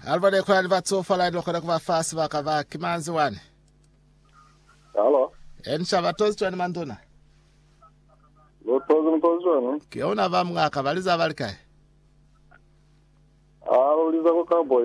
Alvade kwa livatsofa la lokho kwa fast vakava kimanzi wani. Hello. Ensha chwani mandona. Lotozo wani. Kiona vamngaka baliza balikai. Uliza kwa cowboy.